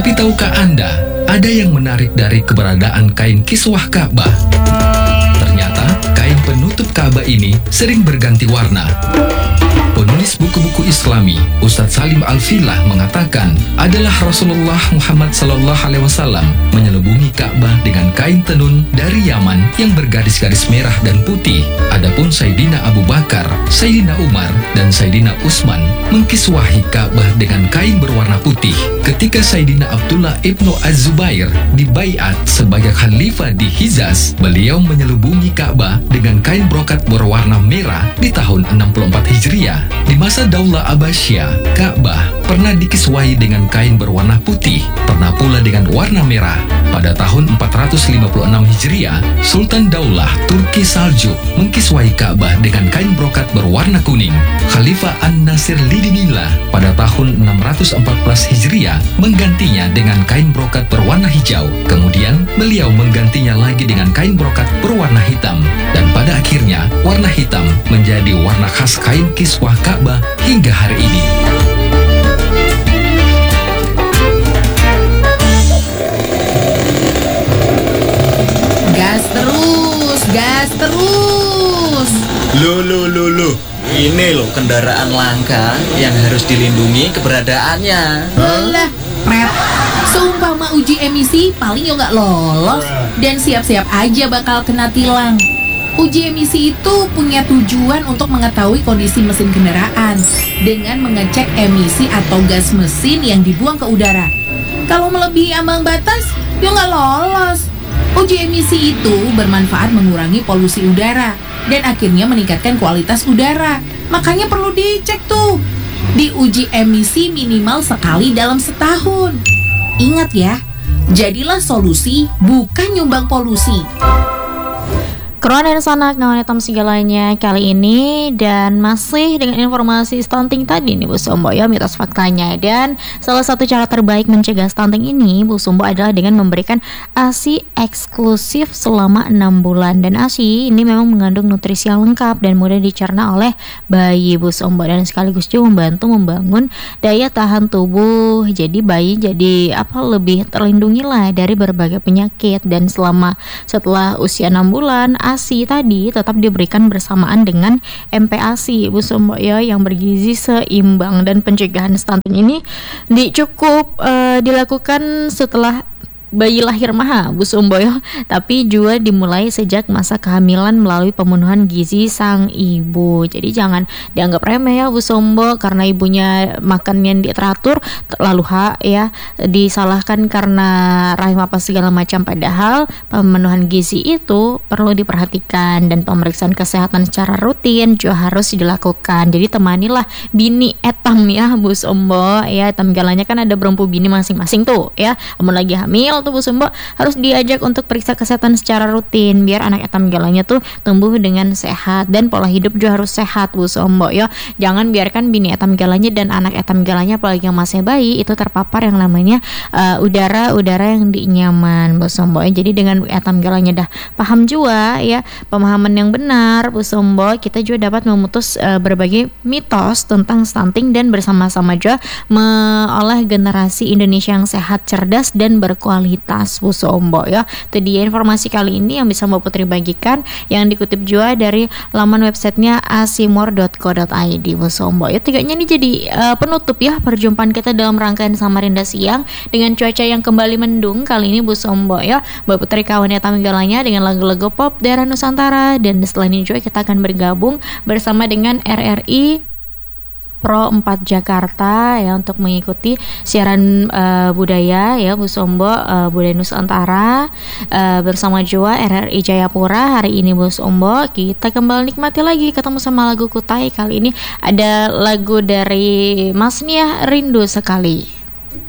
Tapi tahukah Anda, ada yang menarik dari keberadaan kain kiswah Ka'bah? Ternyata kain penutup Ka'bah ini sering berganti warna. Penulis buku-buku Islami, Ustadz Salim Al-Filah mengatakan, adalah Rasulullah Muhammad SAW menyelubungi Ka'bah dengan kain tenun dari Yaman yang bergaris-garis merah dan putih. Adapun Sayyidina Abu Bakar, Sayyidina Umar, dan Sayyidina Utsman mengkiswahi Ka'bah dengan kain berwarna putih. Ketika Sayyidina Abdullah ibnu Az-Zubair dibaiat sebagai khalifah di Hijaz, beliau menyelubungi Ka'bah dengan kain brokat berwarna merah di tahun 64 Hijriah. Di masa Daulah Abbasiyah, Ka'bah pernah dikiswahi dengan kain berwarna putih, pernah pula dengan warna merah. Pada tahun 456 Hijriah, Sultan Daulah Turki Saljuk mengkiswahi Ka'bah dengan kain brokat berwarna kuning. Khalifah An-Nasir Lidinillah pada tahun 614 Hijriah menggantinya dengan kain brokat berwarna hijau. Kemudian beliau menggantinya lagi dengan kain brokat berwarna hitam. Dan pada akhirnya, warna hitam menjadi warna khas kain kiswah Ka'bah hingga hari ini. Gas terus, gas terus. Loh. Ini loh kendaraan langka yang harus dilindungi keberadaannya. Alah, Pret. Seumpama uji emisi paling yo nggak lolos dan siap-siap aja bakal kena tilang. Uji emisi itu punya tujuan untuk mengetahui kondisi mesin kendaraan dengan mengecek emisi atau gas mesin yang dibuang ke udara. Kalau melebihi ambang batas, ya nggak lolos. Uji emisi itu bermanfaat mengurangi polusi udara dan akhirnya meningkatkan kualitas udara. Makanya perlu dicek tuh. Diuji emisi minimal sekali dalam setahun. Ingat ya, jadilah solusi bukan nyumbang polusi. Keruan dan sanak ngawan hitam segalanya kali ini, dan masih dengan informasi stunting tadi nih Bu Sumbo ya, mitos faktanya. Dan salah satu cara terbaik mencegah stunting ini Bu Sumbo adalah dengan memberikan ASI eksklusif selama 6 bulan. Dan ASI ini memang mengandung nutrisi yang lengkap dan mudah dicerna oleh bayi Bu Sumbo, dan sekaligus juga membantu membangun daya tahan tubuh. Jadi bayi jadi lebih terlindungi lah dari berbagai penyakit. Dan setelah usia 6 bulan, ASI tadi tetap diberikan bersamaan dengan MPASI Bu Sumbo ya, yang bergizi seimbang. Dan pencegahan stunting ini cukup dilakukan setelah bayi lahir Bu Sumbo ya, tapi juga dimulai sejak masa kehamilan melalui pemenuhan gizi sang ibu. Jadi jangan dianggap remeh ya Bu Sumbo, karena ibunya makan yang teratur lalu disalahkan karena rahim apa segala macam. Padahal pemenuhan gizi itu perlu diperhatikan dan pemeriksaan kesehatan secara rutin juga harus dilakukan. Jadi temanilah bini etam ya Bu Sumbo ya, etam galanya kan ada berempu bini masing-masing tuh ya. Namun lagi hamil tuh Bu Sumbo harus diajak untuk periksa kesehatan secara rutin biar anak etam galanya tuh tumbuh dengan sehat, dan pola hidup juga harus sehat Bu Sumbo ya. Jangan biarkan bini etam galanya dan anak etam galanya apalagi yang masih bayi itu terpapar yang namanya udara yang nyaman Bu Sumbo ya. Jadi dengan etam galanya dah paham juga ya, pemahaman yang benar Bu Sumbo, kita juga dapat memutus berbagai mitos tentang stunting dan bersama-sama juga mengolah generasi Indonesia yang sehat, cerdas dan berkualitas Bu Sumbo ya. Itu dia informasi kali ini yang bisa Mbak Putri bagikan, yang dikutip juga dari laman websitenya asimor.co.id Bu Sumbo ya. Tiganya ini jadi penutup ya perjumpaan kita dalam rangkaian Samarinda Siang dengan cuaca yang kembali mendung kali ini Bu Sumbo ya. Mbak Putri kawannya tamgalanya dengan lagu-lagu pop daerah Nusantara, dan setelah ini juga kita akan bergabung bersama dengan RRI Pro 4 Jakarta ya untuk mengikuti siaran budaya ya Bu Sumbo, budaya Nusantara bersama juga RRI Jayapura hari ini Bu Sumbo. Kita kembali nikmati lagi ketemu sama lagu Kutai. Kali ini ada lagu dari Mas Nia, Rindu Sekali.